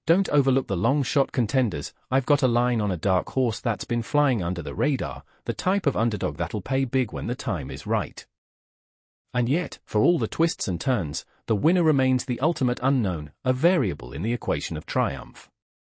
Don't overlook the long-shot contenders. I've got a line on a dark horse that's been flying under the radar, the type of underdog that'll pay big when the time is right. And yet, for all the twists and turns, the winner remains the ultimate unknown, a variable in the equation of triumph.